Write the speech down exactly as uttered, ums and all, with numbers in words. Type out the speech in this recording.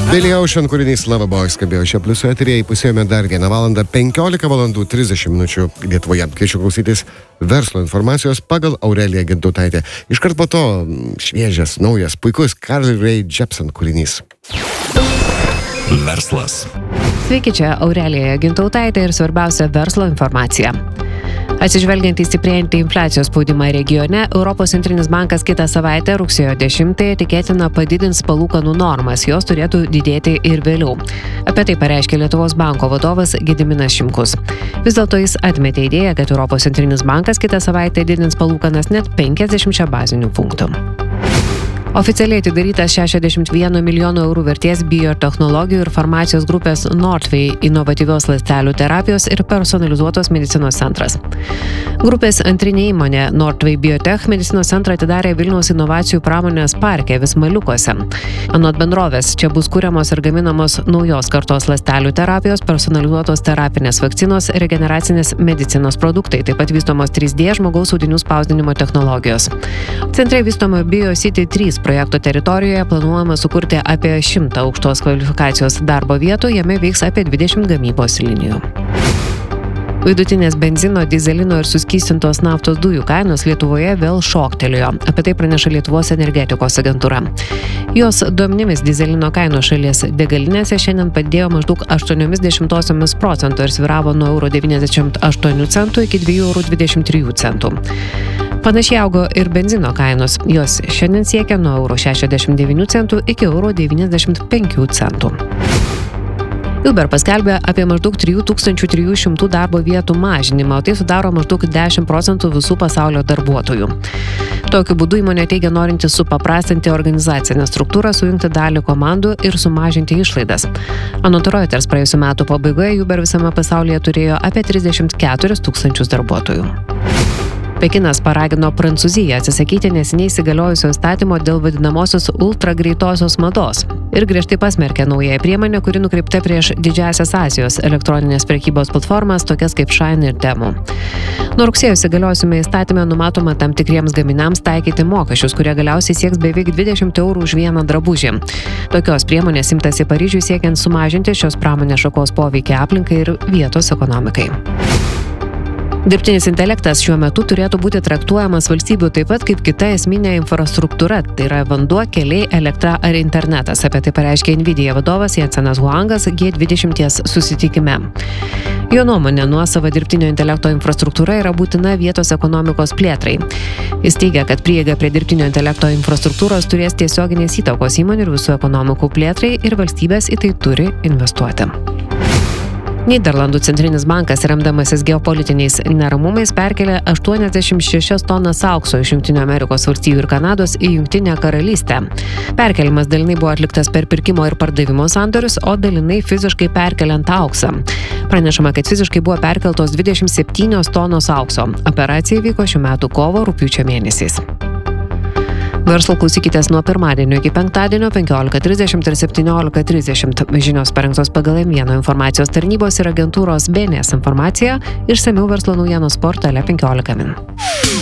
Billie Ocean kūrinys Lava Boy skambėjo šio pliuso eteryje, įpusėjome dar vieną valandą penkiolika valandų trisdešimt minučių Lietuvoje. Kviečiu klausytis verslo informacijos pagal Aureliją Gintautaitę. Iškart po to šviežias, naujas, puikus Carly Rae Jepsen kūrinys. Verslas. Sveiki, čia Aurelija Gintautaitė ir svarbiausia verslo informacija. Atsižvelgiant į stiprėjantį infliacijos spaudimą regione, Europos centrinis bankas kitą savaitę rugsėjo dešimtąją tikėtina padidins palūkanų normas, jos turėtų didėti ir vėliau. Apie tai pareiškė Lietuvos banko vadovas Gediminas Šimkus. Vis dėlto jis atmetė idėją, kad Europos centrinis bankas kitą savaitę didins palūkanas net penkiasdešimt bazinių punktų. Oficialiai atidarytas šešiasdešimt vieno milijono eurų vertės biotechnologijų ir farmacijos grupės Northway inovatyvios ląstelių terapijos ir personalizuotos medicinos centras. Grupės antrinė įmonė Northway Biotech medicinos centrą atidarė Vilniaus inovacijų pramonės parke Vismaliukuose. Anot bendrovės, čia bus kuriamos ir gaminamos naujos kartos ląstelių terapijos, personalizuotos terapinės vakcinos, regeneracinės medicinos produktai, taip pat vystomos trys D žmogaus audinių spausdinimo technologijos. Centre vystoma BioCity trys projekto teritorijoje planuojama sukurti apie šimtą aukštos kvalifikacijos darbo vietų, jame veiks apie dvidešimt gamybos linijų. Vidutinės benzino, dizelino ir suskystintos naftos dujų kainos Lietuvoje vėl šoktelėjo. Apie tai praneša Lietuvos energetikos agentūra. Jos duomenimis dizelino kainos šalies degalinėse šiandien padidėjo maždaug aštuoniomis dešimtosiomis procento ir svyravo nuo euro devyniasdešimt aštuonių centų iki dviejų eurų dvidešimt trijų centų. Panašiai augo ir benzino kainos. Jos šiandien siekia nuo euro šešiasdešimt devynių centų iki euro devyniasdešimt penkių centų. Uber paskelbė apie maždaug trijų tūkstančių trijų šimtų darbo vietų mažinimą, o tai sudaro maždaug dešimt procentų visų pasaulio darbuotojų. Tokiu būdu įmonė teigia norinti supaprastinti organizacinę struktūrą, sujungti dalį komandų ir sumažinti išlaidas. Anot Reuters praėjusių metų pabaigoje Uber visame pasaulyje turėjo apie trisdešimt keturis tūkstančius darbuotojų. Pekinas paragino Prancūziją atsisakyti neseniai įsigaliojusio įstatymo dėl vadinamosios ultragreitosios mados ir griežtai pasmerkė naująją priemonę, kuri nukreipta prieš didžiąsias Azijos elektroninės prekybos platformas, tokias kaip Shine ir Temu. Nuo rugsėjo įsigaliojusiame įstatyme numatoma tam tikriems gaminiams taikyti mokesčius, kurie galiausiai sieks beveik dvidešimt eurų už vieną drabužį. Tokios priemonės imtasi Paryžiui siekiant sumažinti šios pramonės šakos poveikį aplinkai ir vietos ekonomikai. Dirbtinis intelektas šiuo metu turėtų būti traktuojamas valstybių taip pat kaip kita esminė infrastruktūra, tai yra vanduo, keliai, elektra ar internetas. Apie tai pareiškė Nvidia vadovas Jensenas Huangas G dvidešimt susitikime. Jo nuomonė, nuosava dirbtinio intelekto infrastruktūra yra būtina vietos ekonomikos plėtrai. Jis teigia, kad prieiga prie dirbtinio intelekto infrastruktūros turės tiesioginės įtakos įmonių ir visų ekonomikų plėtrai ir valstybės į tai turi investuoti. Nyderlandų centrinis bankas, remdamasis geopolitiniais neramumais, perkelė aštuoniasdešimt šešias tonas aukso iš Jungtinių Amerikos valstijų ir Kanados į Jungtinę karalystę. Perkelimas dalinai buvo atliktas per pirkimo ir pardavimo sandorius, o dalinai fiziškai perkeliant auksą. Pranešama, kad fiziškai buvo perkeltos dvidešimt septynios tonos aukso. Operacija vyko šių metų kovo-rugpjūčio mėnesiais. Verslo klausykitės nuo pirmadienio iki penktadienio penkiolika trisdešimt ir septyniolika trisdešimt. Žinios parengtos pagal M vieną informacijos tarnybos ir agentūros B N S informaciją, išsamiau verslo naujienos portale penkiolika min.